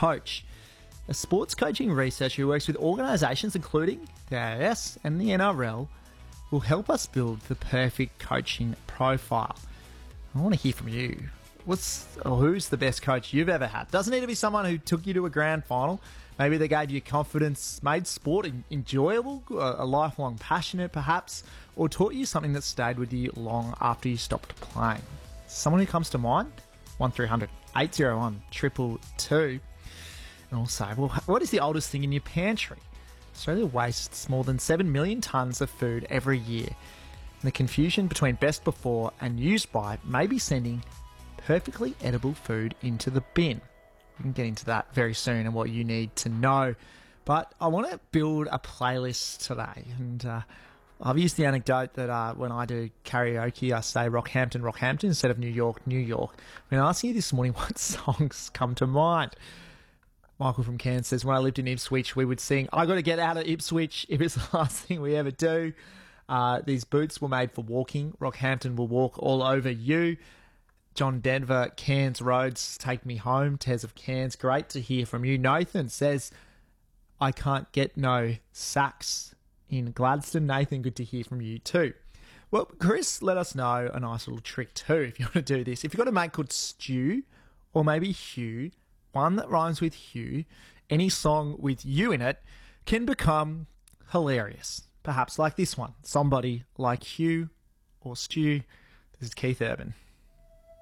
Coach, a sports coaching researcher who works with organisations including the AIS and the NRL, will help us build the perfect coaching profile. I want to hear from you. Who's the best coach you've ever had? Doesn't need to be someone who took you to a grand final. Maybe they gave you confidence, made sport enjoyable, a lifelong passionate perhaps, or taught you something that stayed with you long after you stopped playing. Someone who comes to mind? 1300 801 222. And also, what is the oldest thing in your pantry? Australia wastes more than 7 million tonnes of food every year. And the confusion between best before and used by may be sending perfectly edible food into the bin. We can get into that very soon and what you need to know. But I want to build a playlist today. And I've used the anecdote that when I do karaoke, I say Rockhampton instead of New York, New York. I've been asking you this morning what songs come to mind. Michael from Cairns says, when I lived in Ipswich, we would sing, I got to get out of Ipswich if it's the last thing we ever do. These boots were made for walking. Rockhampton will walk all over you. John Denver, Cairns roads, take me home. Tez of Cairns, great to hear from you. Nathan says, I can't get no sax in Gladstone. Nathan, good to hear from you too. Well, Chris let us know a nice little trick too if you want to do this. If you've got a mate called Stu or maybe Hugh, one that rhymes with Hugh, any song with you in it can become hilarious. Perhaps like this one, Somebody Like Hugh or Stu. This is Keith Urban.